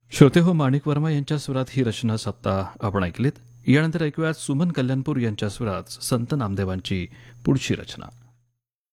श्रोते हो, माणिक वर्मा यांच्या स्वरात ही रचना सत्ता आपण ऐकलीत. यानंतर ऐकूयात सुमन कल्याणपूर यांच्या स्वरात संत नामदेवांची पुढची रचना.